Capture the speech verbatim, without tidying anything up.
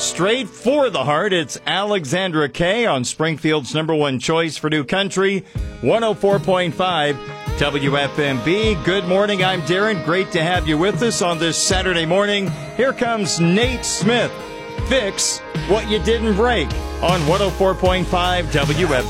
straight for the heart. It's Alexandra Kay on Springfield's number one choice for new country, one oh four point five W F M B. Good morning, I'm Darren. Great to have you with us on this Saturday morning. Here comes Nate Smith. Fix what you didn't break on one oh four point five W F M B.